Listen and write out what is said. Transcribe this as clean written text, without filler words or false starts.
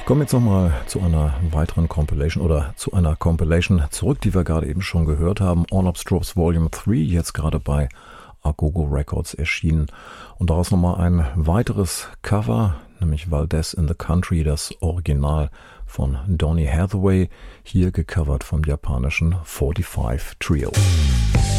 Kommen jetzt nochmal zu einer weiteren Compilation oder zu einer Compilation zurück, die wir gerade eben schon gehört haben. All Up Strobes Volume 3, jetzt gerade bei Agogo Records erschienen. Und daraus nochmal ein weiteres Cover, nämlich Valdez in the Country, das Original von Donny Hathaway, hier gecovert vom japanischen 45 Trio.